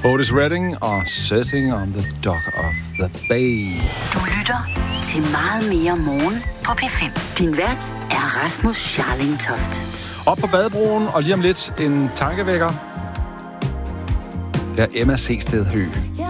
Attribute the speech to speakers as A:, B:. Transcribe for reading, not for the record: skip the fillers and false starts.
A: Otis Redding og Setting on the Dock of the Bay.
B: Du lytter til Meget mere morgen på P5. Din vært er Rasmus Scharling Toft.
A: Op på badebroen, og lige om lidt en tankevækker. Der er Emma Seested Høgh.